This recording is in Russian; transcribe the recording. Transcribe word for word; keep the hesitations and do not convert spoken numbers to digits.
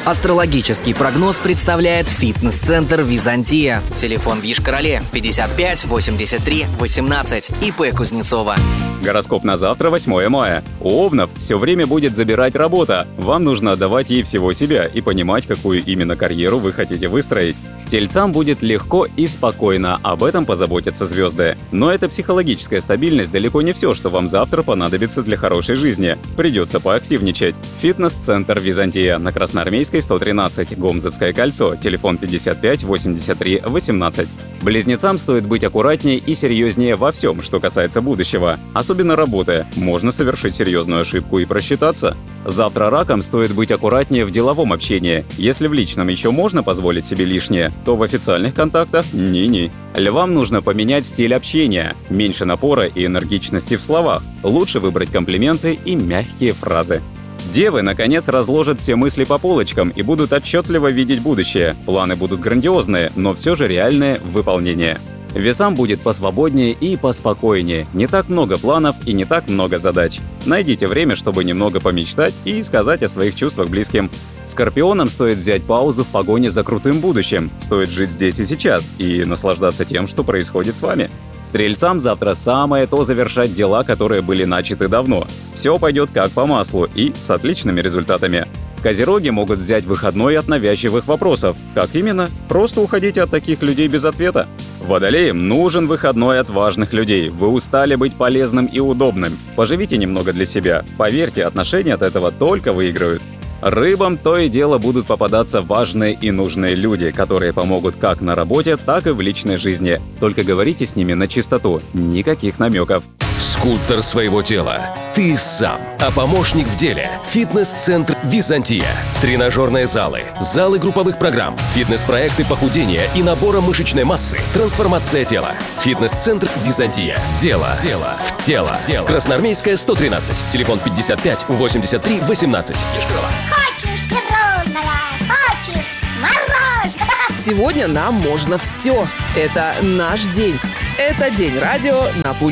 Астрологический прогноз представляет фитнес-центр «Византия». Телефон в Йошкар-Оле пятьдесят пять восемьдесят три восемнадцать. ИП Кузнецова. Гороскоп на завтра, восьмое мая. У овнов все время будет забирать работа. Вам нужно отдавать ей всего себя и понимать, какую именно карьеру вы хотите выстроить. Тельцам будет легко и спокойно, об этом позаботятся звезды. Но эта психологическая стабильность далеко не все, что вам завтра понадобится для хорошей жизни. Придется поактивничать. Фитнес-центр «Византия» на Красноармейской сто тринадцать, Гомзовское кольцо, телефон пятьдесят пять восемьдесят три восемнадцать. Близнецам стоит быть аккуратнее и серьезнее во всем, что касается будущего. Особенно работая, можно совершить серьезную ошибку и просчитаться. Завтра ракам стоит быть аккуратнее в деловом общении. Если в личном еще можно позволить себе лишнее, то в официальных контактах ни-ни. Львам нужно поменять стиль общения, меньше напора и энергичности в словах. Лучше выбрать комплименты и мягкие фразы. Девы, наконец, разложат все мысли по полочкам и будут отчетливо видеть будущее. Планы будут грандиозные, но все же реальное выполнение. Весам будет посвободнее и поспокойнее. Не так много планов и не так много задач. Найдите время, чтобы немного помечтать и сказать о своих чувствах близким. Скорпионам стоит взять паузу в погоне за крутым будущим. Стоит жить здесь и сейчас и наслаждаться тем, что происходит с вами. Стрельцам завтра самое то завершать дела, которые были начаты давно. Все пойдет как по маслу и с отличными результатами. Козероги могут взять выходной от навязчивых вопросов. Как именно? Просто уходите от таких людей без ответа. Водолеям нужен выходной от важных людей. Вы устали быть полезным и удобным. Поживите немного для себя. Поверьте, отношения от этого только выиграют. Рыбам то и дело будут попадаться важные и нужные люди, которые помогут как на работе, так и в личной жизни. Только говорите с ними на чистоту. Никаких намеков. Скульптор своего тела. Ты сам. А помощник в деле. Фитнес-центр «Византия». Тренажерные залы, залы групповых программ, фитнес-проекты похудения и набора мышечной массы, трансформация тела. Фитнес-центр «Византия». Дело. Дело. В тело. Дело. Красноармейская сто тринадцать. Телефон пятьдесят пять восемьдесят три восемнадцать. Йошкар-Ола. Хочешь пирожное? Хочешь мороженое? Сегодня нам можно все. Это наш день. Это День радио на Пульте.